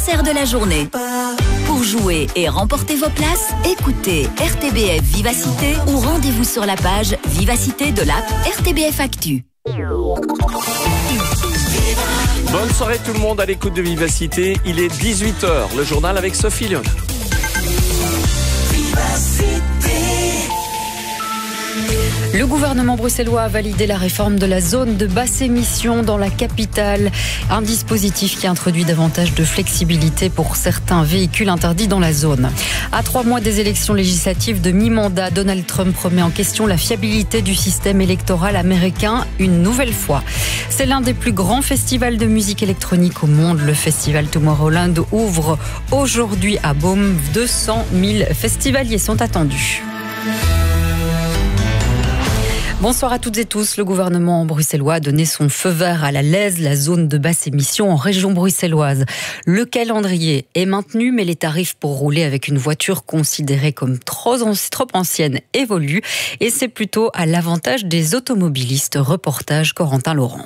concert de la journée. Pour jouer et remporter vos places, écoutez RTBF Vivacité ou rendez-vous sur la page Vivacité de l'app RTBF Actu. Bonne soirée tout le monde à l'écoute de Vivacité. Il est 18h, le journal avec Sophie Lyon. Le gouvernement bruxellois a validé la réforme de la zone de basse émission dans la capitale. Un dispositif qui introduit davantage de flexibilité pour certains véhicules interdits dans la zone. À 3 mois des élections législatives de mi-mandat, Donald Trump remet en question la fiabilité du système électoral américain une nouvelle fois. C'est l'un des plus grands festivals de musique électronique au monde. Le festival Tomorrowland ouvre aujourd'hui à Boom. 200 000 festivaliers sont attendus. Bonsoir à toutes et tous. Le gouvernement bruxellois a donné son feu vert à la LEZ, la zone de basse émission en région bruxelloise. Le calendrier est maintenu, mais les tarifs pour rouler avec une voiture considérée comme trop ancienne évoluent. Et c'est plutôt à l'avantage des automobilistes. Reportage Corentin Laurent.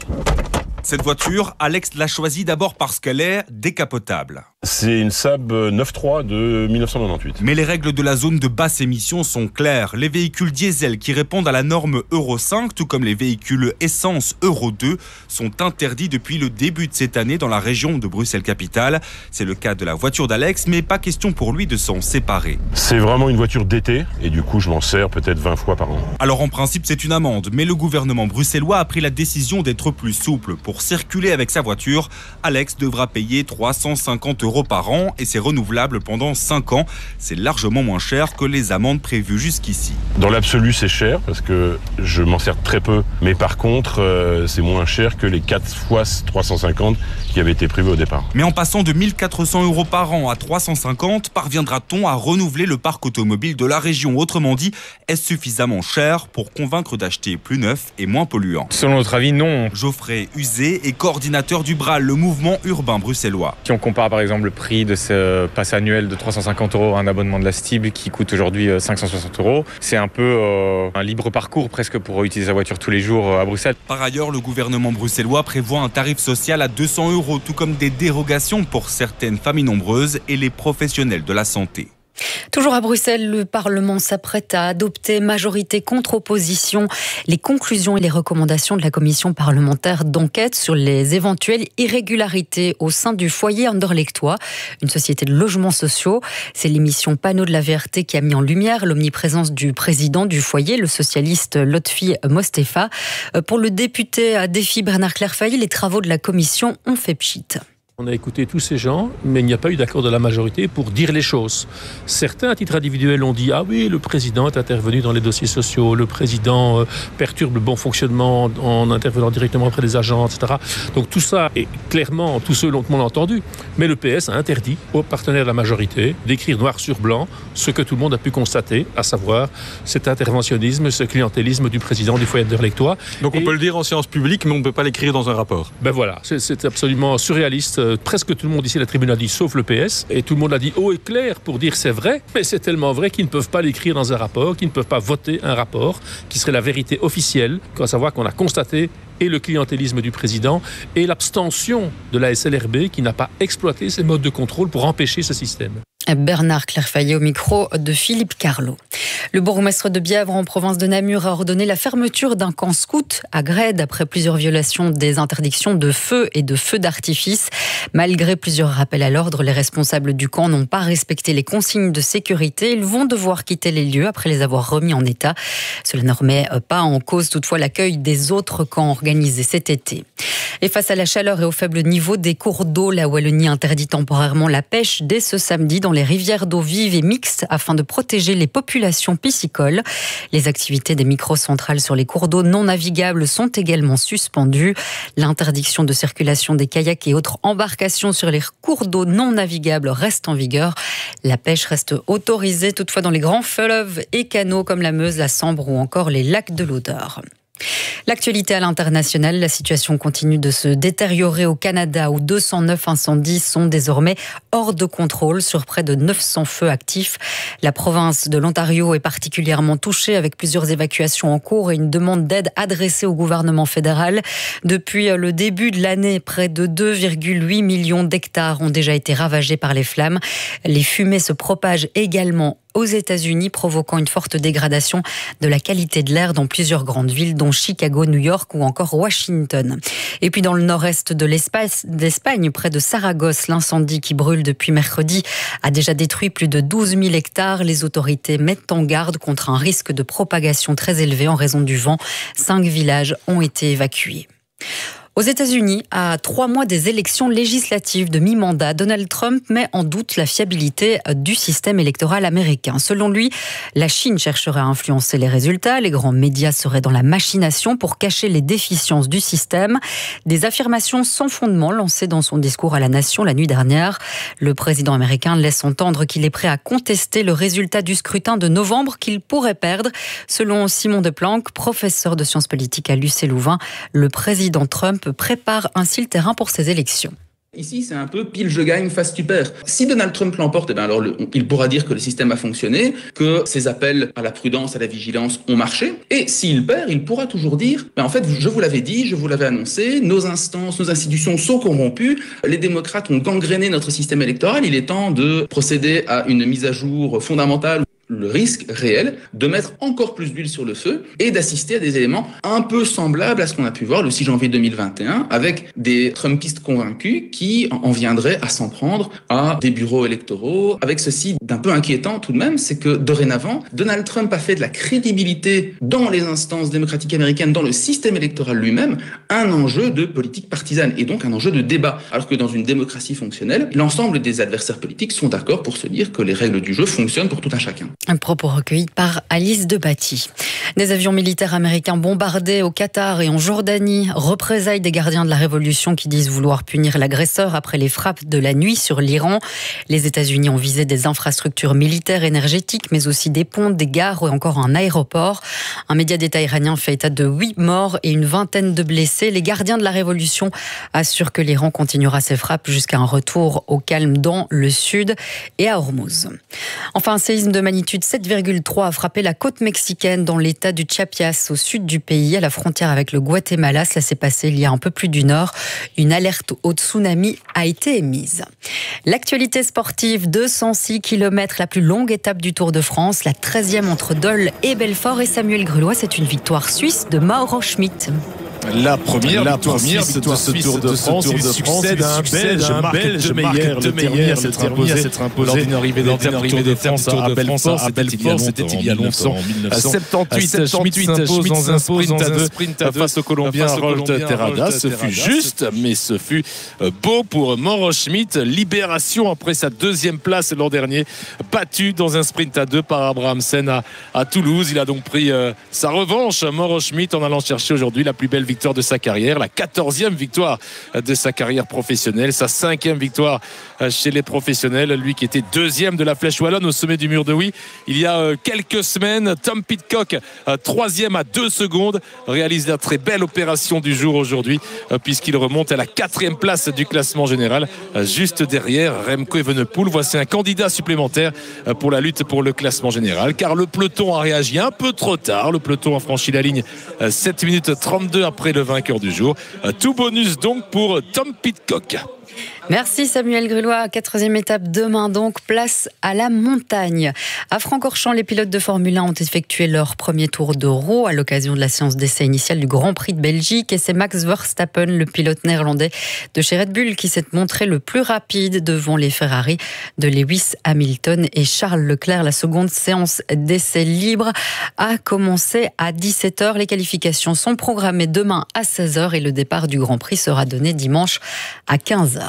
Cette voiture, Alex l'a choisie d'abord parce qu'elle est décapotable. C'est une Saab 9.3 de 1998. Mais les règles de la zone de basse émission sont claires. Les véhicules diesel qui répondent à la norme Euro 5, tout comme les véhicules essence Euro 2, sont interdits depuis le début de cette année dans la région de Bruxelles-Capitale. C'est le cas de la voiture d'Alex, mais pas question pour lui de s'en séparer. C'est vraiment une voiture d'été et du coup je m'en sers peut-être 20 fois par an. Alors en principe c'est une amende, mais le gouvernement bruxellois a pris la décision d'être plus souple. Pour circuler avec sa voiture, Alex devra payer 350 € par an et c'est renouvelable pendant 5 ans. C'est largement moins cher que les amendes prévues jusqu'ici. Dans l'absolu, c'est cher parce que je m'en sers très peu. Mais par contre, c'est moins cher que les 4 fois 350 qui avaient été prévus au départ. Mais en passant de 1400 € par an à 350, parviendra-t-on à renouveler le parc automobile de la région? Autrement dit, est-ce suffisamment cher pour convaincre d'acheter plus neuf et moins polluant? Selon notre avis, non. Geoffrey Uzé est coordinateur du BRAL, le mouvement urbain bruxellois. Si on compare par exemple le prix de ce pass annuel de 350 € à un abonnement de la STIB qui coûte aujourd'hui 560 €, c'est un peu un libre parcours presque pour utiliser sa voiture tous les jours à Bruxelles. Par ailleurs, le gouvernement bruxellois prévoit un tarif social à 200 €, tout comme des dérogations pour certaines familles nombreuses et les professionnels de la santé. Toujours à Bruxelles, le Parlement s'apprête à adopter, majorité contre opposition, les conclusions et les recommandations de la commission parlementaire d'enquête sur les éventuelles irrégularités au sein du foyer Anderlechtois, une société de logements sociaux. C'est l'émission Panneau de la VRT qui a mis en lumière l'omniprésence du président du foyer, le socialiste Lotfi Mostefa. Pour le député à Défi Bernard Clairfailly, les travaux de la commission ont fait pchit. On a écouté tous ces gens, mais il n'y a pas eu d'accord de la majorité pour dire les choses. Certains, à titre individuel, ont dit « Ah oui, le président est intervenu dans les dossiers sociaux, le président perturbe le bon fonctionnement en intervenant directement auprès des agents, etc. » Donc tout ça est clairement, tout le monde l'a entendu. Mais le PS a interdit aux partenaires de la majorité d'écrire noir sur blanc ce que tout le monde a pu constater, à savoir cet interventionnisme, ce clientélisme du président du foyer Anderlechtois. Donc on peut le dire en séance publique, mais on ne peut pas l'écrire dans un rapport. Ben voilà, c'est absolument surréaliste. Presque tout le monde ici à la tribune a dit, sauf le PS, et tout le monde a dit haut et clair pour dire c'est vrai, mais c'est tellement vrai qu'ils ne peuvent pas l'écrire dans un rapport, qu'ils ne peuvent pas voter un rapport qui serait la vérité officielle, à savoir qu'on a constaté et le clientélisme du président et l'abstention de la SLRB qui n'a pas exploité ses modes de contrôle pour empêcher ce système. Bernard Clairfailly au micro de Philippe Carlo. Le bourgmestre de Bièvre en province de Namur a ordonné la fermeture d'un camp scout à Graide après plusieurs violations des interdictions de feu et de feux d'artifice. Malgré plusieurs rappels à l'ordre, les responsables du camp n'ont pas respecté les consignes de sécurité. Ils vont devoir quitter les lieux après les avoir remis en état. Cela ne remet pas en cause toutefois l'accueil des autres camps organisés cet été. Et face à la chaleur et au faible niveau des cours d'eau, la Wallonie interdit temporairement la pêche dès ce samedi dans les rivières d'eau vive et mixte afin de protéger les populations piscicoles. Les activités des microcentrales sur les cours d'eau non navigables sont également suspendues. L'interdiction de circulation des kayaks et autres embarcations sur les cours d'eau non navigables reste en vigueur. La pêche reste autorisée toutefois dans les grands fleuves et canaux comme la Meuse, la Sambre ou encore les lacs de l'Odeur. L'actualité à l'international, la situation continue de se détériorer au Canada où 209 incendies sont désormais hors de contrôle sur près de 900 feux actifs. La province de l'Ontario est particulièrement touchée avec plusieurs évacuations en cours et une demande d'aide adressée au gouvernement fédéral. Depuis le début de l'année, près de 2,8 millions d'hectares ont déjà été ravagés par les flammes. Les fumées se propagent également aux États-Unis, provoquant une forte dégradation de la qualité de l'air dans plusieurs grandes villes, dont Chicago, New York ou encore Washington. Et puis dans le nord-est de l'Espagne, près de Saragosse, l'incendie qui brûle depuis mercredi a déjà détruit plus de 12 000 hectares. Les autorités mettent en garde contre un risque de propagation très élevé en raison du vent. 5 villages ont été évacués. Aux États-Unis, à 3 mois des élections législatives de mi-mandat, Donald Trump met en doute la fiabilité du système électoral américain. Selon lui, la Chine chercherait à influencer les résultats, les grands médias seraient dans la machination pour cacher les déficiences du système. Des affirmations sans fondement lancées dans son discours à la nation la nuit dernière. Le président américain laisse entendre qu'il est prêt à contester le résultat du scrutin de novembre qu'il pourrait perdre. Selon Simon Deplanque, professeur de sciences politiques à l'UC Louvain, le président Trump prépare ainsi le terrain pour ces élections. Ici, c'est un peu pile je gagne, face tu perds. Si Donald Trump l'emporte, alors il pourra dire que le système a fonctionné, que ses appels à la prudence, à la vigilance ont marché. Et s'il perd, il pourra toujours dire, en fait, je vous l'avais dit, je vous l'avais annoncé, nos instances, nos institutions sont corrompues, les démocrates ont gangréné notre système électoral, il est temps de procéder à une mise à jour fondamentale. Le risque réel de mettre encore plus d'huile sur le feu et d'assister à des éléments un peu semblables à ce qu'on a pu voir le 6 janvier 2021 avec des Trumpistes convaincus qui en viendraient à s'en prendre à des bureaux électoraux. Avec ceci d'un peu inquiétant tout de même, c'est que dorénavant, Donald Trump a fait de la crédibilité dans les instances démocratiques américaines, dans le système électoral lui-même, un enjeu de politique partisane et donc un enjeu de débat. Alors que dans une démocratie fonctionnelle, l'ensemble des adversaires politiques sont d'accord pour se dire que les règles du jeu fonctionnent pour tout un chacun. Un propos recueilli par Alice Debatty. Des avions militaires américains bombardés au Qatar et en Jordanie. Représailles des gardiens de la Révolution qui disent vouloir punir l'agresseur après les frappes de la nuit sur l'Iran. Les États-Unis ont visé des infrastructures militaires énergétiques, mais aussi des ponts, des gares ou encore un aéroport. Un média d'État iranien fait état de 8 morts et une vingtaine de blessés. Les gardiens de la Révolution assurent que l'Iran continuera ses frappes jusqu'à un retour au calme dans le sud et à Hormuz. Enfin, un séisme de magnitude 7,3 a frappé la côte mexicaine dans l'état du Chiapas, au sud du pays, à la frontière avec le Guatemala. Cela s'est passé il y a un peu plus d'une heure. Une alerte au tsunami a été émise. L'actualité sportive, 206 km, la plus longue étape du Tour de France, la 13e entre Dole et Belfort. Et Samuel Grulois, c'est une victoire suisse de Mauro Schmitt. La première victoire de ce Tour de France, il succède à un Belge, Marc De Meyer, s'être imposé lors d'une arrivée des Tour de France à Belfort, c'était il y a longtemps, en 1978. Schmitt s'impose dans un sprint à deux face au Colombien Harold Terrada. Ce fut juste, mais ce fut beau pour Mauro Schmitt. Libération après sa deuxième place l'an dernier, battu dans un sprint à deux par Abrahamsen à Toulouse. Il a donc pris sa revanche, Mauro Schmitt, en allant chercher aujourd'hui la plus belle victoire de sa carrière, la 14e victoire de sa carrière professionnelle, sa 5e victoire chez les professionnels, lui qui était 2e de la Flèche Wallonne au sommet du Mur de Huy il y a quelques semaines. Tom Pidcock, 3e à 2 secondes, réalise la très belle opération du jour aujourd'hui puisqu'il remonte à la 4e place du classement général, juste derrière Remco Evenepoel. Voici un candidat supplémentaire pour la lutte pour le classement général, car le peloton a réagi un peu trop tard. Le peloton a franchi la ligne 7 minutes 32 après le vainqueur du jour. Tout bonus donc pour Tom Pidcock. Merci Samuel Grulois. 4e étape demain donc, place à la montagne. À Francorchamps, les pilotes de Formule 1 ont effectué leur premier tour d'Euro à l'occasion de la séance d'essai initiale du Grand Prix de Belgique. Et c'est Max Verstappen, le pilote néerlandais de chez Red Bull, qui s'est montré le plus rapide devant les Ferrari de Lewis Hamilton et Charles Leclerc. La seconde séance d'essai libre a commencé à 17h. Les qualifications sont programmées demain à 16h et le départ du Grand Prix sera donné dimanche à 15h.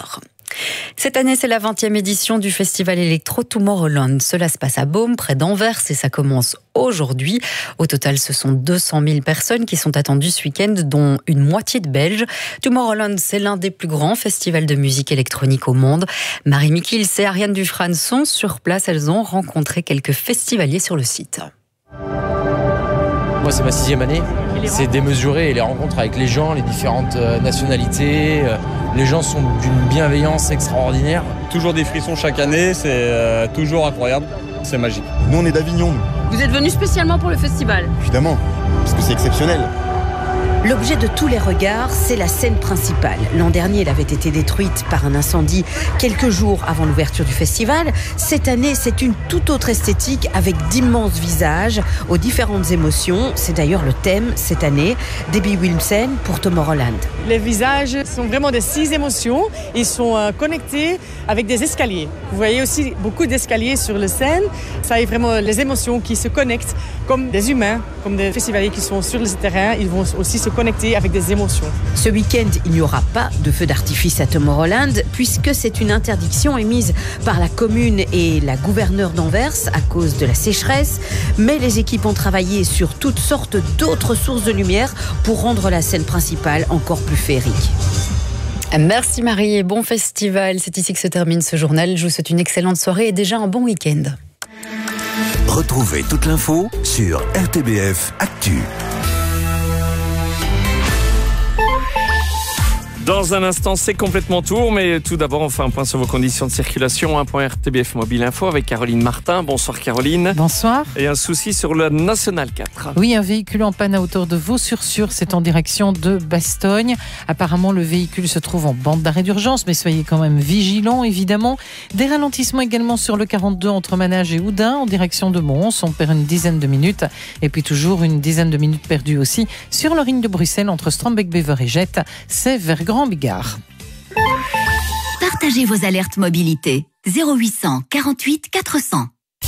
Cette année, c'est la 20e édition du festival électro Tomorrowland. Cela se passe à Beaume, près d'Anvers, et ça commence aujourd'hui. Au total, ce sont 200 000 personnes qui sont attendues ce week-end, dont une moitié de Belges. Tomorrowland, c'est l'un des plus grands festivals de musique électronique au monde. Marie Mikils et Ariane Dufresne sont sur place. Elles ont rencontré quelques festivaliers sur le site. Moi, c'est ma 6e année. C'est démesuré et les rencontres avec les gens, les différentes nationalités, les gens sont d'une bienveillance extraordinaire. Toujours des frissons chaque année, c'est toujours incroyable, c'est magique. Nous on est d'Avignon. Vous êtes venus spécialement pour le festival? Évidemment, parce que c'est exceptionnel. L'objet de tous les regards, c'est la scène principale. L'an dernier, elle avait été détruite par un incendie quelques jours avant l'ouverture du festival. Cette année, c'est une toute autre esthétique avec d'immenses visages aux différentes émotions. C'est d'ailleurs le thème cette année. Debbie Wilmsen pour Tomorrowland. Les visages sont vraiment des 6 émotions. Ils sont connectés avec des escaliers. Vous voyez aussi beaucoup d'escaliers sur la scène. Ça est vraiment les émotions qui se connectent comme des humains, comme des festivaliers qui sont sur le terrain. Ils vont aussi se connecter avec des émotions. Ce week-end, il n'y aura pas de feu d'artifice à Tomorrowland puisque c'est une interdiction émise par la commune et la gouverneure d'Anvers à cause de la sécheresse. Mais les équipes ont travaillé sur toutes sortes d'autres sources de lumière pour rendre la scène principale encore plus féerique. Merci Marie et bon festival. C'est ici que se termine ce journal. Je vous souhaite une excellente soirée et déjà un bon week-end. Retrouvez toute l'info sur RTBF Actu. Dans un instant, c'est complètement tour, mais tout d'abord, on fait un point sur vos conditions de circulation. Un point RTBF Mobile Info avec Caroline Martin. Bonsoir Caroline. Bonsoir. Et un souci sur le National 4. Oui, un véhicule en panne à hauteur de Vaux-sur-Sûre, c'est en direction de Bastogne. Apparemment, le véhicule se trouve en bande d'arrêt d'urgence, mais soyez quand même vigilants, évidemment. Des ralentissements également sur le 42 entre Manage et Oudin, en direction de Mons. On perd une dizaine de minutes. Et puis toujours une dizaine de minutes perdues aussi sur le ring de Bruxelles entre Strombeek-Bever et Jette. C'est vers Grand-Bigard. Partagez vos alertes mobilité. 0800 48 400.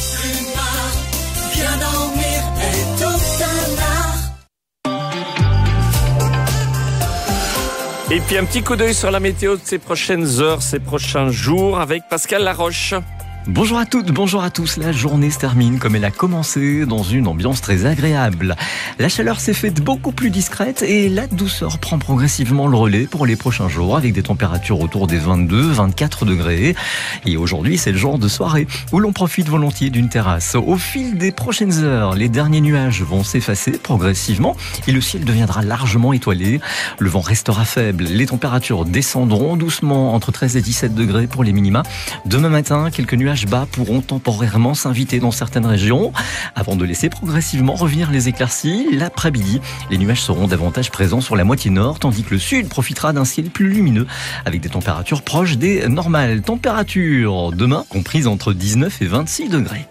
Et puis un petit coup d'œil sur la météo de ces prochaines heures, ces prochains jours avec Pascal Laroche. Bonjour à toutes, bonjour à tous. La journée se termine comme elle a commencé, dans une ambiance très agréable. La chaleur s'est faite beaucoup plus discrète et la douceur prend progressivement le relais pour les prochains jours avec des températures autour des 22-24 degrés. Et aujourd'hui, c'est le genre de soirée où l'on profite volontiers d'une terrasse. Au fil des prochaines heures, les derniers nuages vont s'effacer progressivement et le ciel deviendra largement étoilé. Le vent restera faible, les températures descendront doucement entre 13 et 17 degrés pour les minima. Demain matin, quelques nuages bas pourront temporairement s'inviter dans certaines régions avant de laisser progressivement revenir les éclaircies. L'après-midi, les nuages seront davantage présents sur la moitié nord, tandis que le sud profitera d'un ciel plus lumineux avec des températures proches des normales. Températures demain comprises entre 19 et 26 degrés.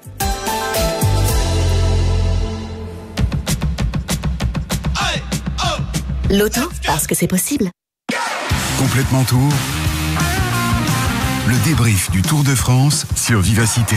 L'auto, parce que c'est possible. Complètement tour. Le débrief du Tour de France sur Vivacité.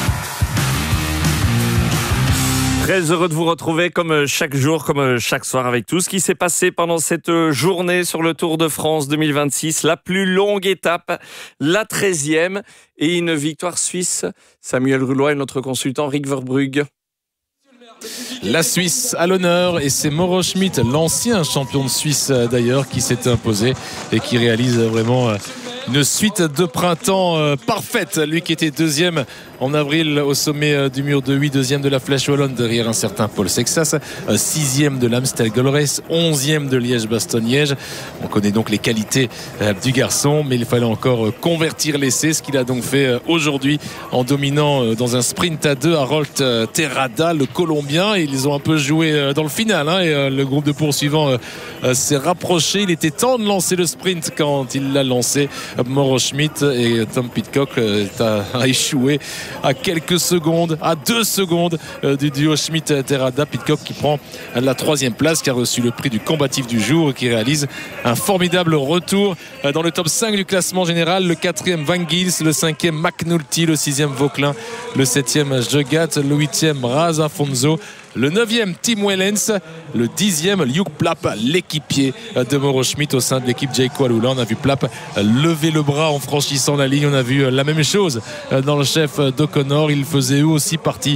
Très heureux de vous retrouver comme chaque jour, comme chaque soir avec tout ce qui s'est passé pendant cette journée sur le Tour de France 2026. La plus longue étape, la 13e et une victoire suisse. Samuel Rulois et notre consultant Rick Verbrugge. La Suisse à l'honneur et c'est Mauro Schmid, l'ancien champion de Suisse d'ailleurs, qui s'est imposé et qui réalise vraiment une suite de printemps parfaite. Lui qui était deuxième en avril au sommet du mur de 8, deuxième de la Flèche Wallonne derrière un certain Paul Sexas, sixième de l'Amstel Gold Race, 11e de Liège-Bastogne-Liège. On connaît donc les qualités du garçon, mais il fallait encore convertir l'essai, ce qu'il a donc fait aujourd'hui en dominant dans un sprint à 2 Harold Terrada, le Colombien. Ils ont un peu joué dans le final et le groupe de poursuivants s'est rapproché. Il était temps de lancer le sprint quand il l'a lancé. Mauro Schmid et Tom Pidcock a échoué à quelques secondes, à 2 secondes du duo Schmid-Terrada. Pidcock qui prend la 3e place, qui a reçu le prix du combatif du jour, qui réalise un formidable retour dans le top 5 du classement général. Le 4e Van Gils, le 5e McNulty, le 6e Vauquelin, le 7e Jegat, le 8e Raz Afonso, le 9e Tim Wellens, le 10e Luke Plapp, l'équipier de Mauro Schmid au sein de l'équipe Jayco Alula. On a vu Plapp lever le bras en franchissant la ligne. On a vu la même chose dans le chef d'O'Connor. Il faisait eux aussi partie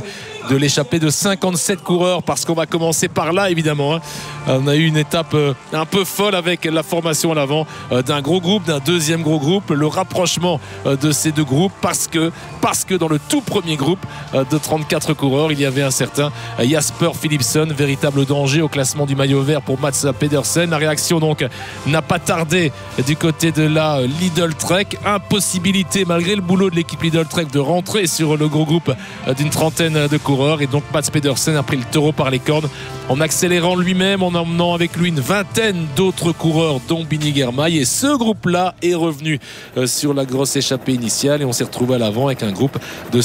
de l'échappée de 57 coureurs, parce qu'on va commencer par là évidemment. On a eu une étape un peu folle avec la formation à l'avant d'un gros groupe, d'un deuxième gros groupe, le rapprochement de ces deux groupes, parce que dans le tout premier groupe de 34 coureurs, il y avait un certain Jasper Philipsen, véritable danger au classement du maillot vert pour Mats Pedersen. La réaction donc n'a pas tardé du côté de la Lidl Trek. Impossibilité malgré le boulot de l'équipe Lidl Trek de rentrer sur le gros groupe d'une trentaine de coureurs, et donc Mats Pedersen a pris le taureau par les cornes en accélérant lui-même, en emmenant avec lui une vingtaine d'autres coureurs dont Bini Girmay, et ce groupe-là est revenu sur la grosse échappée initiale et on s'est retrouvé à l'avant avec un groupe de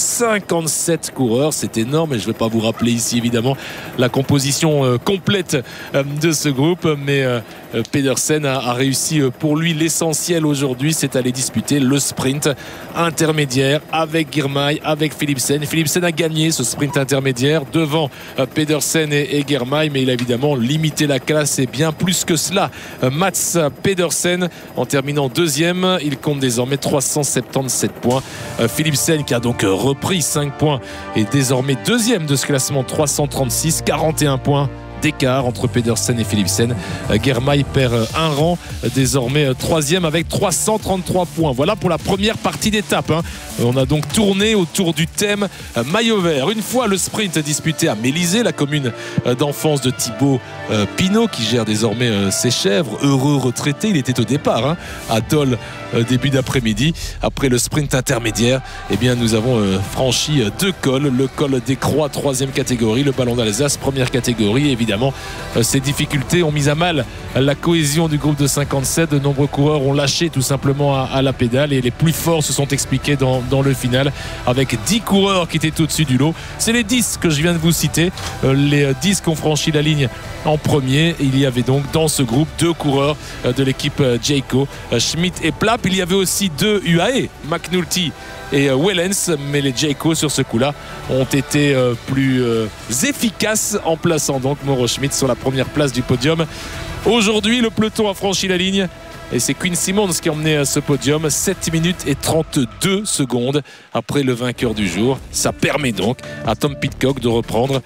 57 coureurs. C'est énorme, et je ne vais pas vous rappeler ici évidemment la composition complète de ce groupe, mais Pedersen a réussi pour lui l'essentiel aujourd'hui, c'est aller disputer le sprint intermédiaire avec Girmay, avec Philipsen. Philipsen a gagné ce sprint intermédiaire devant Pedersen et Girmay, mais il a évidemment limité la classe et bien plus que cela. Mats Pedersen en terminant deuxième, il compte désormais 377 points. Philipsen, qui a donc repris 5 points, est désormais deuxième de ce classement, 336, 41 points d'écart entre Pedersen et Philipsen. Girmay perd un rang, désormais troisième avec 333 points. Voilà pour la première partie d'étape. On a donc tourné autour du thème maillot vert. Une fois le sprint disputé à Mélisée, la commune d'enfance de Thibaut Pinot, qui gère désormais ses chèvres, heureux retraité. Il était au départ à Dole début d'après-midi. Après le sprint intermédiaire, eh bien, nous avons franchi 2 cols. Le col des Croix, 3e catégorie, le Ballon d'Alsace, 1re catégorie. Évidemment, ces difficultés ont mis à mal la cohésion du groupe de 57. De nombreux coureurs ont lâché tout simplement à la pédale, et les plus forts se sont expliqués dans le final avec 10 coureurs qui étaient au-dessus du lot. C'est les 10 que je viens de vous citer, les 10 qui ont franchi la ligne en premier. Il y avait donc dans ce groupe 2 coureurs de l'équipe Jayco, Schmidt et Plapp. Il y avait aussi 2 UAE, McNulty et Wellens, mais les Jayco sur ce coup-là ont été plus efficaces en plaçant donc Mauro Schmidt sur la première place du podium. Aujourd'hui, le peloton a franchi la ligne, et c'est Quinn Simmons qui a emmené ce podium, 7 minutes et 32 secondes après le vainqueur du jour. Ça permet donc à Tom Pidcock de reprendre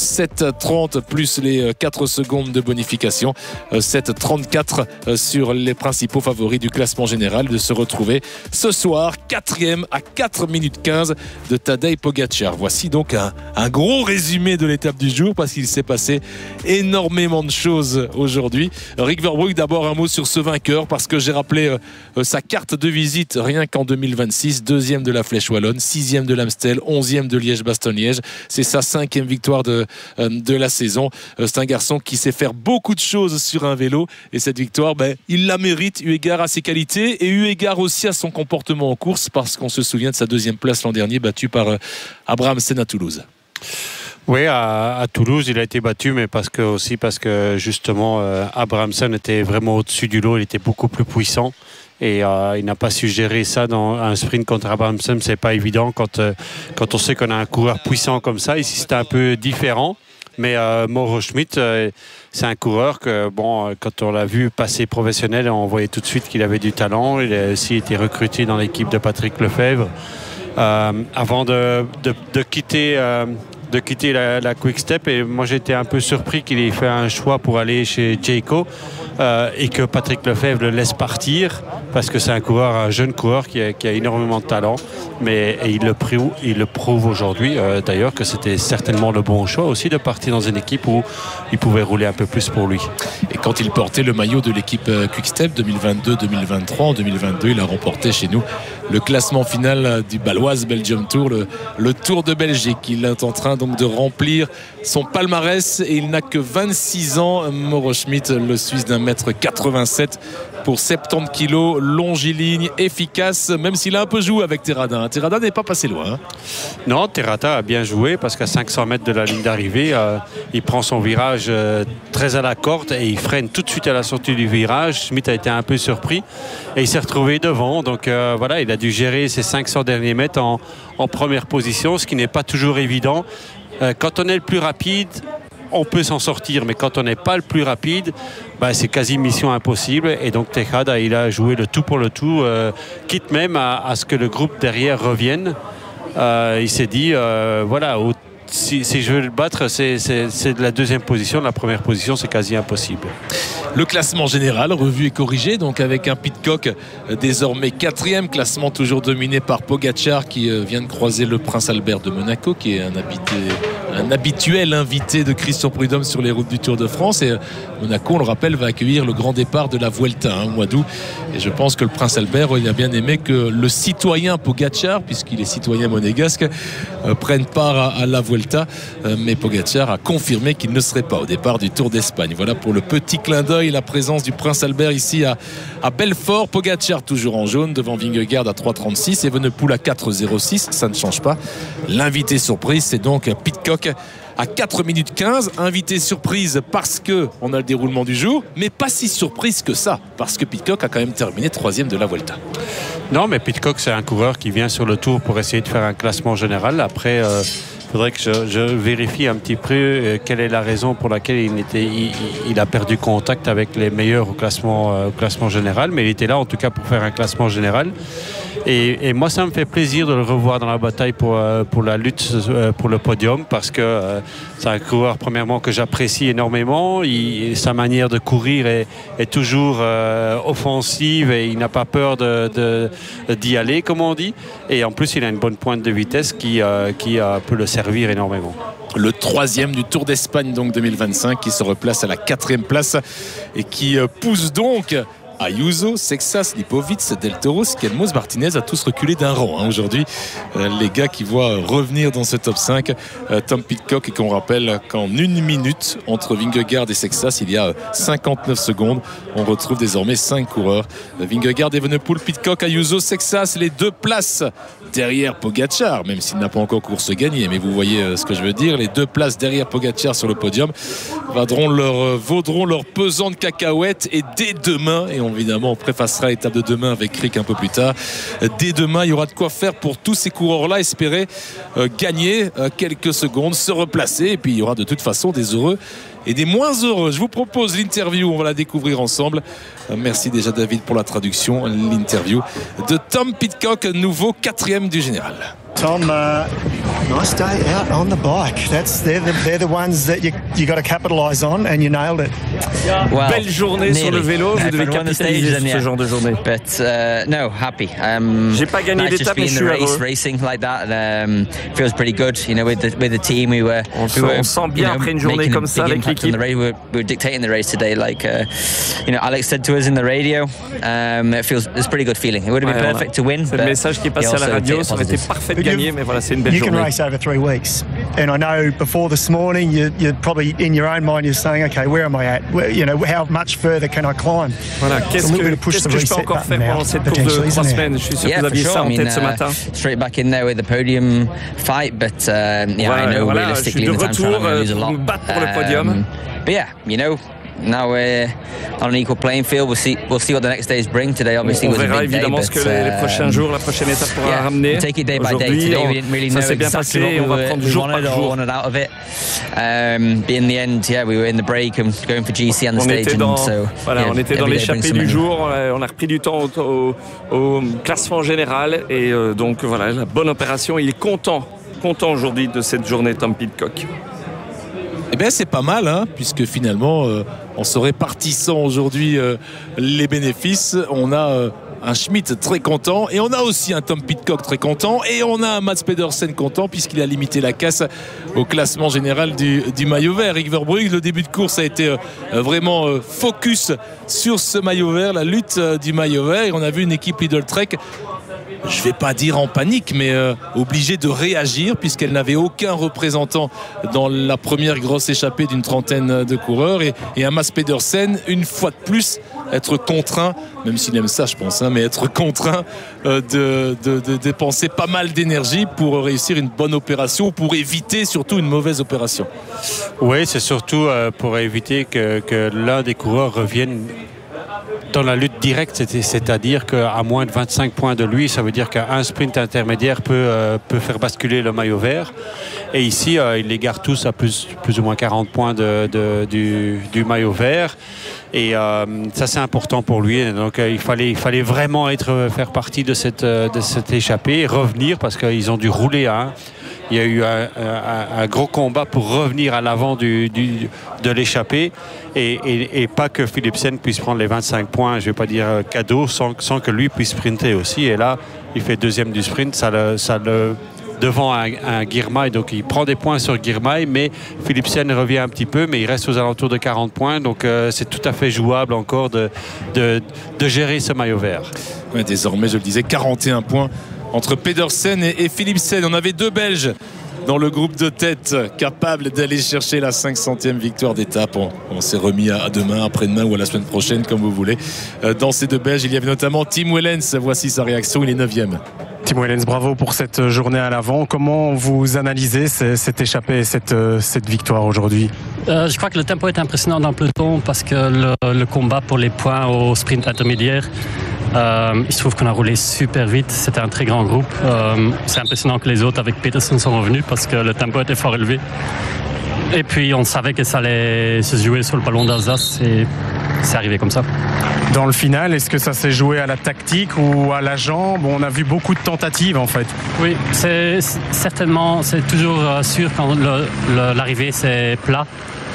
7,30 plus les 4 secondes de bonification, 7,34 sur les principaux favoris du classement général, de se retrouver ce soir 4e à 4 minutes 15 de Tadej Pogacar. Voici donc un gros résumé de l'étape du jour, parce qu'il s'est passé énormément de choses aujourd'hui. Rick Verbrugge, d'abord un mot sur ce vainqueur, parce que j'ai rappelé sa carte de visite rien qu'en 2026, 2e de la Flèche Wallonne, 6e de l'Amstel, 11e de Liège-Bastogne-Liège. C'est sa 5e victoire de la saison. C'est un garçon qui sait faire beaucoup de choses sur un vélo, et cette victoire, il la mérite eu égard à ses qualités et eu égard aussi à son comportement en course, parce qu'on se souvient de sa 2e place l'an dernier, battue par Abrahamsen à Toulouse. Oui, à Toulouse, il a été battu, mais parce que justement, Abrahamsen était vraiment au-dessus du lot, il était beaucoup plus puissant. Et il n'a pas su gérer ça dans un sprint contre Abrahamsen. C'est pas évident quand on sait qu'on a un coureur puissant comme ça. Ici, c'était un peu différent. Mais Mauro Schmidt, c'est un coureur que, quand on l'a vu passer professionnel, on voyait tout de suite qu'il avait du talent. Il a aussi été recruté dans l'équipe de Patrick Lefebvre. Avant de quitter la Quick Step, et moi j'étais un peu surpris qu'il ait fait un choix pour aller chez Jayco, et que Patrick Lefebvre le laisse partir, parce que c'est un jeune coureur qui a énormément de talent, mais il le prouve aujourd'hui d'ailleurs que c'était certainement le bon choix aussi de partir dans une équipe où il pouvait rouler un peu plus pour lui. Et quand il portait le maillot de l'équipe Quick Step 2022-2023, en 2022 il a remporté chez nous le classement final du Baloise Belgium Tour, le Tour de Belgique. Il est en train donc de remplir son palmarès, et il n'a que 26 ans. Mauro Schmidt, le Suisse d'1m87 pour 70 kilos, longiligne, efficace, même s'il a un peu joué avec Terrada. Terrada n'est pas passé loin. Non, Terrada a bien joué, parce qu'à 500 mètres de la ligne d'arrivée, il prend son virage très à la corde et il freine tout de suite à la sortie du virage. Schmidt a été un peu surpris et il s'est retrouvé devant. Donc voilà, il a dû gérer ses 500 derniers mètres en première position, ce qui n'est pas toujours évident. Quand on est le plus rapide, on peut s'en sortir, mais quand on n'est pas le plus rapide, c'est quasi mission impossible. Et donc Tejada, il a joué le tout pour le tout, quitte même à ce que le groupe derrière revienne. Il s'est dit, si je veux le battre, c'est de la deuxième position. La première position, c'est quasi impossible. Le classement général, revu et corrigé, donc avec un Pidcock désormais 4e, classement toujours dominé par Pogačar qui vient de croiser le Prince Albert de Monaco, qui est un habituel invité de Christian Prudhomme sur les routes du Tour de France. Et Monaco, on le rappelle, va accueillir le grand départ de la Vuelta au mois d'août. Et je pense que le Prince Albert, il a bien aimé que le citoyen Pogačar, puisqu'il est citoyen monégasque, prenne part à la Vuelta. Mais Pogačar a confirmé qu'il ne serait pas au départ du Tour d'Espagne. Voilà pour le petit clin d'œil, la présence du Prince Albert ici à Belfort. Pogačar toujours en jaune devant Vingegaard à 3,36 et Evenepoel à 4,06. Ça ne change pas. L'invité surprise, c'est donc Pidcock à 4 minutes 15. Invité surprise parce qu'on a le déroulement du jour, mais pas si surprise que ça, parce que Pidcock a quand même terminé 3e de la Vuelta. Non, mais Pidcock, c'est un coureur qui vient sur le Tour pour essayer de faire un classement général. Après, il faudrait que je vérifie un petit peu quelle est la raison pour laquelle il a perdu contact avec les meilleurs au classement général. Mais il était là, en tout cas, pour faire un classement général. Et moi, ça me fait plaisir de le revoir dans la bataille pour la lutte pour le podium, parce que c'est un coureur, premièrement, que j'apprécie énormément. Sa manière de courir est toujours offensive et il n'a pas peur d'y aller, comme on dit. Et en plus, il a une bonne pointe de vitesse qui peut le servir énormément. Le 3e du Tour d'Espagne donc 2025, qui se replace à la 4e place et qui pousse donc Ayuso, Sexas, Lipovic, Del Toro, Skelmos, Martinez a tous reculé d'un rang aujourd'hui. Les gars qui voient revenir dans ce top 5 Tom Pidcock, et qu'on rappelle qu'en 1 minute entre Vingegaard et Sexas, il y a 59 secondes. On retrouve désormais 5 coureurs. Vingegaard, Evenepoel, Pidcock, Ayuso, Sexas, les 2 places derrière Pogačar, même s'il n'a pas encore course gagnée. Mais vous voyez ce que je veux dire. Les 2 places derrière Pogačar sur le podium vaudront leur pesant de cacahuètes. Et dès demain, et évidemment on préfacera l'étape de demain avec Rick un peu plus tard, dès demain il y aura de quoi faire pour tous ces coureurs-là, espérer gagner quelques secondes, se replacer, et puis il y aura de toute façon des heureux et des moins heureux. Je vous propose l'interview, on va la découvrir ensemble. Merci déjà David pour la traduction. L'interview de Tom Pidcock, nouveau 4e du général. Tom, nice day out on the bike. They're the ones that you got to capitalise on, and you nailed it. Well, belle journée sur le vélo. Vous devez capitaliser sur ce genre de journée. But no, happy. J'ai pas gagné d'étape, mais je suis heureux. Racing like that feels pretty good. You know, with the team, on sent bien après une journée comme ça avec l'équipe. We were dictating the race today, like Alex said to us in the radio. It's a pretty good feeling. It would have been perfect to win. C'est le message qui est passé à la radio. Ça aurait été parfait de gagner, mais voilà, c'est une belle journée. You can race over 3 weeks, and I know before this morning, you're probably in your own mind, you're saying, okay, where am I at? How much further can I climb? Voilà, qu'est-ce que je peux encore faire pendant cette course de 3 semaines? Je suis sûr que vous aviez ça en tête ce matin. Straight back in there with the podium fight, but I know realistically the time trial I'm going to lose a lot. Battre pour le podium. But yeah, now we're on an equal playing field. We'll see what the next days bring. Today, obviously, was a big day. On verra évidemment ce que les prochains jours, la prochaine étape pourra ramener. Take it day by day. Today, we didn't really know exactly what we wanted or wanted out of it. But in the end, we were in the break and going for GC and the stage. On était dans l'échappée du jour. On a repris du temps au classement général, et donc voilà, la bonne opération. Il est content aujourd'hui de cette journée, Tom Pidcock. Eh bien, c'est pas mal, puisque finalement, en se répartissant aujourd'hui les bénéfices, on a un Schmidt très content, et on a aussi un Tom Pidcock très content, et on a un Mads Pedersen content, puisqu'il a limité la casse au classement général du maillot vert. Rick Verbrugge, le début de course a été vraiment focus sur ce maillot vert, la lutte du maillot vert, et on a vu une équipe Lidl Trek, je ne vais pas dire en panique, mais obligée de réagir, puisqu'elle n'avait aucun représentant dans la première grosse échappée d'une trentaine de coureurs, et un Mads Pedersen, une fois de plus, être contraint, même s'il aime ça je pense, mais être contraint de dépenser pas mal d'énergie pour réussir une bonne opération, pour éviter surtout une mauvaise opération. Oui, c'est surtout pour éviter que l'un des coureurs revienne dans la lutte directe, c'est-à-dire qu'à moins de 25 points de lui, ça veut dire qu'un sprint intermédiaire peut faire basculer le maillot vert. Et ici, il les garde tous à plus ou moins 40 points du maillot vert. Et ça, c'est important pour lui. Donc, il fallait vraiment faire partie de cette échappée et revenir, parce qu'ils ont dû rouler à il y a eu un gros combat pour revenir à l'avant de l'échappée et pas que Philipsen puisse prendre les 25 points, je ne vais pas dire cadeau, sans que lui puisse sprinter aussi. Et là, il fait deuxième du sprint, devant un Girmay, donc il prend des points sur Girmay, mais Philipsen revient un petit peu, mais il reste aux alentours de 40 points, donc c'est tout à fait jouable encore de gérer ce maillot vert. Ouais, désormais, je le disais, 41 points entre Pedersen et Philipsen. On avait deux Belges dans le groupe de tête capable d'aller chercher la 500e victoire d'étape. On s'est remis à demain, après-demain ou à la semaine prochaine, comme vous voulez. Dans ces deux Belges, il y avait notamment Tim Wellens. Voici sa réaction, il est 9e. Tim Wellens, bravo pour cette journée à l'avant. Comment vous analysez cette échappée et cette victoire aujourd'hui? Je crois que le tempo est impressionnant dans le peloton parce que le combat pour les points au sprint intermédiaire, il se trouve qu'on a roulé super vite. C'était un très grand groupe. C'est impressionnant que les autres avec Peterson sont revenus parce que le tempo était fort élevé. Et puis on savait que ça allait se jouer sur le ballon d'Alsace et c'est arrivé comme ça. Dans le final, est-ce que ça s'est joué à la tactique ou à la jambe? On a vu beaucoup de tentatives en fait. Oui, c'est toujours sûr quand l'arrivée c'est plat.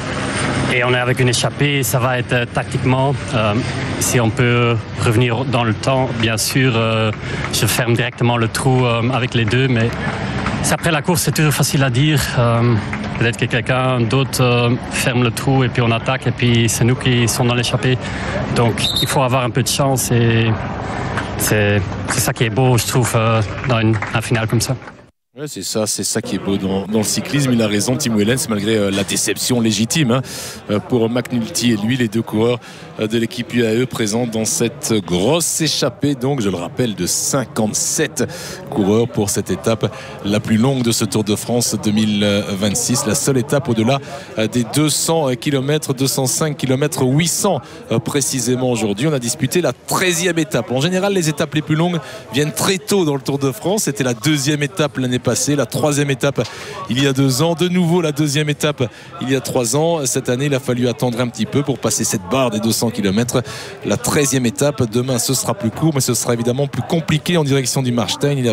Et on est avec une échappée, ça va être tactiquement. Si on peut revenir dans le temps, bien sûr, je ferme directement le trou avec les deux, mais après la course, c'est toujours facile à dire. Peut-être que quelqu'un d'autre ferme le trou et puis on attaque et puis c'est nous qui sommes dans l'échappée. Donc il faut avoir un peu de chance et c'est ça qui est beau, je trouve, dans un final comme ça. Ouais, c'est ça qui est beau dans le cyclisme. Il a raison, Tim Wellens, malgré la déception légitime pour McNulty et lui, les deux coureurs de l'équipe UAE présents dans cette grosse échappée. Donc, je le rappelle, de 57 coureurs pour cette étape la plus longue de ce Tour de France 2026. La seule étape au-delà des 200 km, 205 km, 800 précisément aujourd'hui. On a disputé la 13e étape. En général, les étapes les plus longues viennent très tôt dans le Tour de France. C'était la 2e étape l'année passée, la 3e étape il y a 2 ans, de nouveau la 2e étape il y a 3 ans. Cette année, il a fallu attendre un petit peu pour passer cette barre des 200 km. La 13e étape, demain ce sera plus court, mais ce sera évidemment plus compliqué en direction du Marstein. Il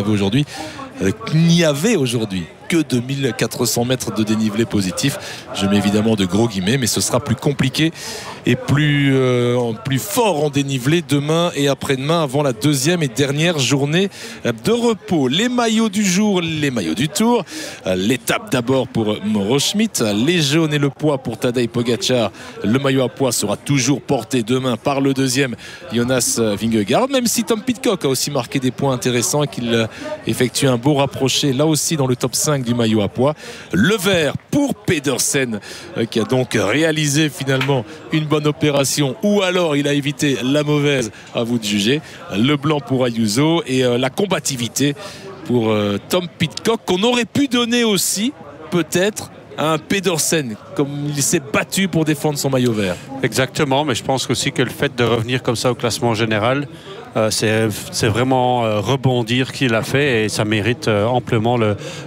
n'y avait aujourd'hui que 2400 mètres de dénivelé positif. Je mets évidemment de gros guillemets, mais ce sera plus compliqué et plus fort en dénivelé demain et après-demain avant la 2e et dernière journée de repos. Les maillots du jour, les maillots du Tour. L'étape d'abord pour Mauro Schmid, les jaunes et le poids pour Tadej Pogacar. Le maillot à poids sera toujours porté demain par le deuxième Jonas Vingegaard, même si Tom Pidcock a aussi marqué des points intéressants et qu'il effectue un beau rapproché là aussi dans le top 5 du maillot à poids. Le vert pour Pedersen qui a donc réalisé finalement une bonne opération, ou alors il a évité la mauvaise, à vous de juger. Le blanc pour Ayuso et la combativité pour Tom Pidcock, qu'on aurait pu donner aussi peut-être à un Pedersen, comme il s'est battu pour défendre son maillot vert. Exactement, mais je pense aussi que le fait de revenir comme ça au classement général, c'est vraiment rebondir qu'il a fait et ça mérite amplement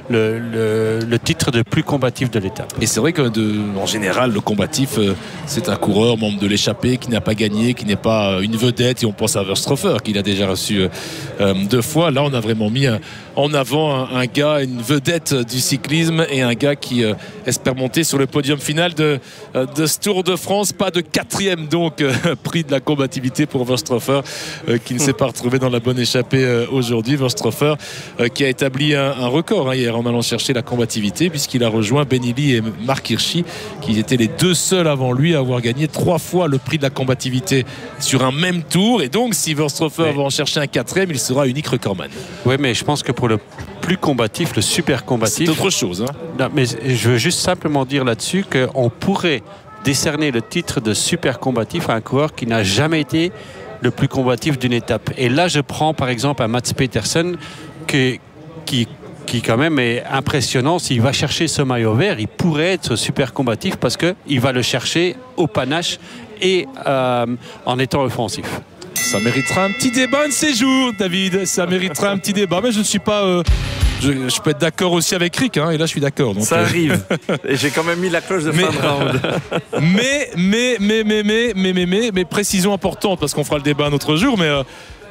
le titre de plus combatif de l'étape. Et c'est vrai que en général le combatif c'est un coureur membre de l'échappée qui n'a pas gagné, qui n'est pas une vedette, et on pense à Verstroffer qu'il a déjà reçu 2 fois. Là on a vraiment mis en avant un gars, une vedette du cyclisme et un gars qui espère monter sur le podium final de ce Tour de France. Pas de 4e donc prix de la combativité pour Verstroffer qui ne s'est pas retrouvé dans la bonne échappée aujourd'hui. Verstroffer qui a établi un record hier en allant chercher la combativité, puisqu'il a rejoint Benili et Mark Hirschi qui étaient les 2 seuls avant lui à avoir gagné 3 fois le prix de la combativité sur un même tour. Et donc si Verstroffer va en chercher un 4e, il sera unique recordman. Oui, mais je pense que pour le plus combatif, le super combatif, c'est autre chose. Non, mais je veux juste simplement dire là-dessus qu'on pourrait décerner le titre de super combatif à un coureur qui n'a jamais été le plus combatif d'une étape. Et là, je prends par exemple un Mats Petersen qui quand même est impressionnant. S'il va chercher ce maillot vert, il pourrait être super combatif parce qu'il va le chercher au panache et en étant offensif. Ça méritera un petit débat un de ces jours, David. Ça méritera un petit débat, mais je ne suis pas... Je peux être d'accord aussi avec Rick, et là je suis d'accord. Donc, ça arrive. Et j'ai quand même mis la cloche de fin de round. Mais précision importante, parce qu'on fera le débat un autre jour, mais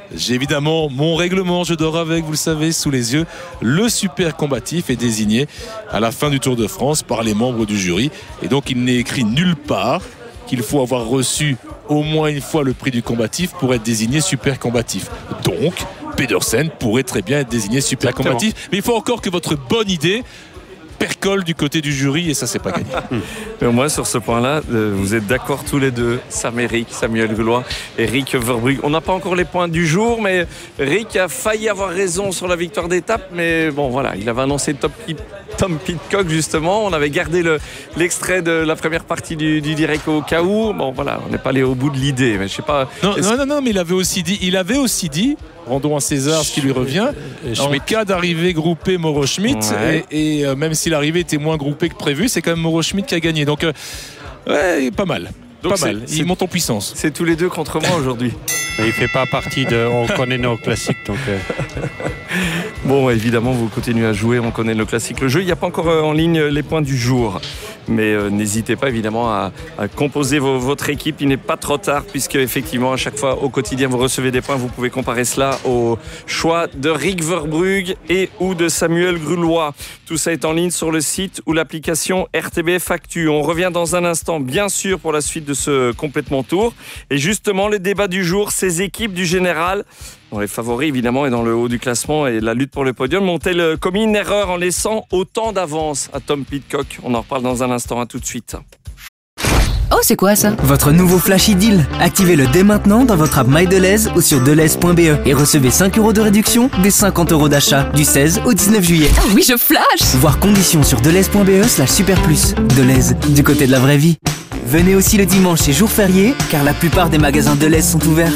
J'ai évidemment mon règlement, je dors avec, vous le savez, sous les yeux. Le super combatif est désigné à la fin du Tour de France par les membres du jury. Et donc il n'est écrit nulle part qu'il faut avoir reçu au moins une fois le prix du combatif pour être désigné super combatif. Donc, Pedersen pourrait très bien être désigné super combatif. Mais il faut encore que votre bonne idée percole du côté du jury et ça, c'est pas gagné. Mais au moins, sur ce point-là, vous êtes d'accord tous les deux, Sam et Rick, Samuel Grulois et Rick Verbrugge. On n'a pas encore les points du jour, mais Rick a failli avoir raison sur la victoire d'étape. Mais bon, voilà, il avait annoncé Tom Pidcock, justement. On avait gardé l'extrait de la première partie du direct au cas où. Bon, voilà, on n'est pas allé au bout de l'idée, mais je sais pas. Non, mais il avait aussi dit, rendons à César ce qui lui revient, en cas d'arrivée groupée Mauro-Schmid, et même si l'arrivée était moins groupée que prévu, c'est quand même Mauro-Schmid qui a gagné. Donc, pas mal. Donc pas mal. Il monte en puissance. C'est tous les deux contre moi aujourd'hui. Mais il fait pas partie de. On connaît nos classiques, donc. Bon, évidemment, vous continuez à jouer. On connaît nos classiques. Le jeu, il n'y a pas encore en ligne les points du jour. Mais n'hésitez pas évidemment à composer votre équipe. Il n'est pas trop tard puisque effectivement à chaque fois au quotidien vous recevez des points. Vous pouvez comparer cela au choix de Rick Verbrugge et ou de Samuel Grulois. Tout ça est en ligne sur le site ou l'application RTBF Actu. On revient dans un instant bien sûr pour la suite de ce complètement tour. Et justement le débat du jour, ces équipes du général dont les favoris évidemment et dans le haut du classement et la lutte pour le podium ont-elles commis une erreur en laissant autant d'avance à Tom Pidcock? On en reparle dans un instant, à tout de suite. Oh, c'est quoi ça? Votre nouveau Flash Deal. Activez-le dès maintenant dans votre app MyDeleuze ou sur deleuze.be et recevez 5 € de réduction des 50 € d'achat du 16 au 19 juillet. Ah oui, je flash! Voir conditions sur deleuze.be/superplus. Deleuze, du côté de la vraie vie. Venez aussi le dimanche et jour férié, car la plupart des magasins Deleuze sont ouverts.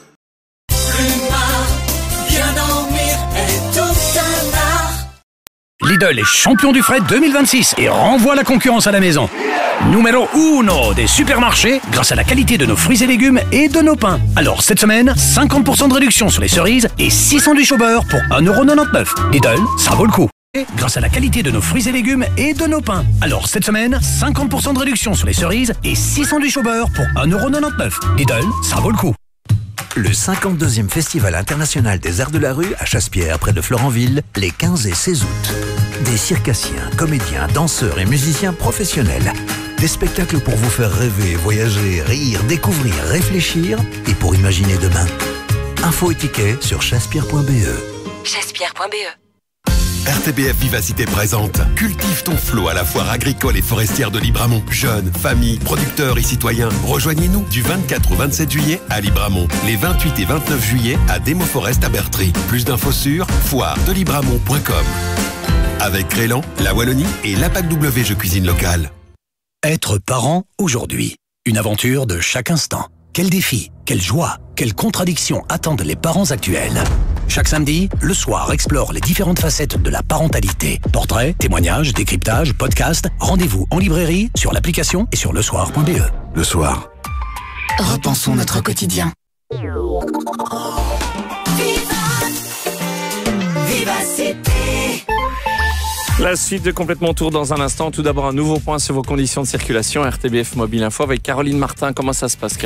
Lidl est champion du fret 2026 et renvoie la concurrence à la maison. Numéro 1 des supermarchés grâce à la qualité de nos fruits et légumes et de nos pains. Alors cette semaine, 50% de réduction sur les cerises et 6 sandwichs au beurre pour 1,99 €. Lidl, ça vaut le coup. Grâce à la qualité de nos fruits et légumes et de nos pains. Alors cette semaine, 50% de réduction sur les cerises et 6 sandwichs au beurre pour 1,99 €. Lidl, ça vaut le coup. Le 52e Festival international des arts de la rue à Chassepierre, près de Florenville, les 15 et 16 août. Des circassiens, comédiens, danseurs et musiciens professionnels. Des spectacles pour vous faire rêver, voyager, rire, découvrir, réfléchir et pour imaginer demain. Infos et tickets sur chassepierre.be. Chassepierre.be. RTBF Vivacité présente Cultive ton flot à la foire agricole et forestière de Libramont. Jeunes, familles, producteurs et citoyens, rejoignez-nous du 24 au 27 juillet à Libramont. Les 28 et 29 juillet à Démoforest à Bertry. Plus d'infos sur foiredelibramont.com. Avec Crélan, la Wallonie et l'APAC W Jeux Cuisine Locale. Être parent aujourd'hui. Une aventure de chaque instant. Quel défi, quelle joie, quelles contradictions attendent les parents actuels. Chaque samedi, le soir explore les différentes facettes de la parentalité. Portraits, témoignages, décryptages, podcasts. Rendez-vous en librairie, sur l'application et sur lesoir.be. Le soir. Repensons notre quotidien. Vivacité. La suite de Complètement Tour dans un instant. Tout d'abord, un nouveau point sur vos conditions de circulation. RTBF Mobile Info avec Caroline Martin. Comment ça se passe,